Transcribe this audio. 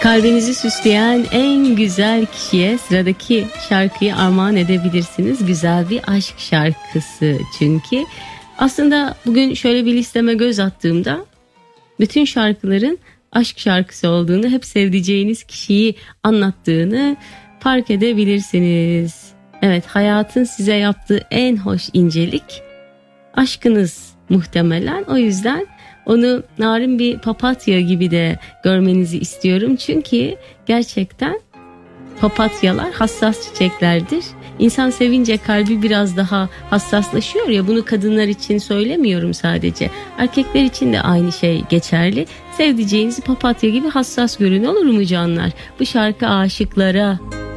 Kalbinizi süsleyen en güzel kişiye sıradaki şarkıyı armağan edebilirsiniz. Güzel bir aşk şarkısı çünkü. Aslında bugün şöyle bir listeme göz attığımda bütün şarkıların aşk şarkısı olduğunu, hep sevdiceğiniz kişiyi anlattığını fark edebilirsiniz. Evet, hayatın size yaptığı en hoş incelik aşkınız muhtemelen. O yüzden onu narin bir papatya gibi de görmenizi istiyorum. Çünkü gerçekten papatyalar hassas çiçeklerdir. İnsan sevince kalbi biraz daha hassaslaşıyor ya, bunu kadınlar için söylemiyorum sadece. Erkekler için de aynı şey geçerli. Sevdiceğinizi papatya gibi hassas görün, olur mu canlar? Bu şarkı aşıklara.